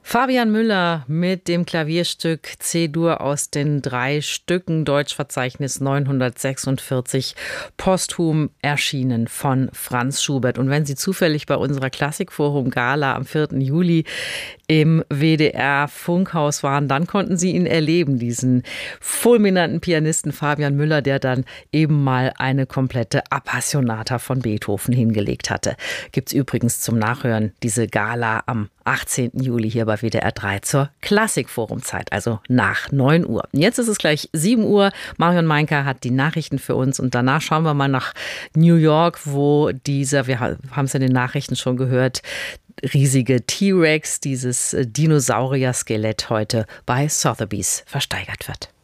Fabian Müller mit dem Klavierstück C-Dur aus den 3 Stücken, Deutschverzeichnis 946, posthum erschienen von Franz Schubert. Und wenn Sie zufällig bei unserer Klassikforum-Gala am 4. Juli im WDR-Funkhaus waren, dann konnten Sie ihn erleben, diesen fulminanten Pianisten Fabian Müller, der dann eben mal eine komplette Appassionata von Beethoven hingelegt hatte. Gibt's übrigens zum Nachhören diese Gala am 18. Juli hier bei WDR 3 zur Klassikforumzeit, also nach 9 Uhr. Jetzt ist es gleich 7 Uhr. Marion Meinker hat die Nachrichten für uns und danach schauen wir mal nach New York, wo wir haben es in den Nachrichten schon gehört, riesige T-Rex, dieses Dinosaurier-Skelett heute bei Sotheby's versteigert wird.